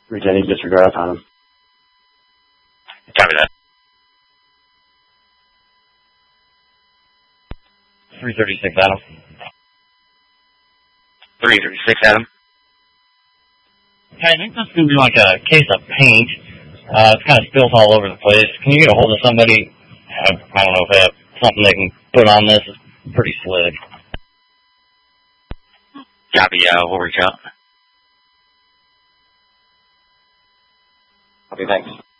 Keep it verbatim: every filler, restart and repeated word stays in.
Retaining disregard on him. Copy that. three thirty-six, Adam. three thirty-six, Adam. Hey, I think that's going to be like a case of paint. Uh, it's kind of spilled all over the place. Can you get a hold of somebody? I, I don't know if they have something they can put on this. It's pretty slick. Copy, uh, we'll reach out. Okay, thanks.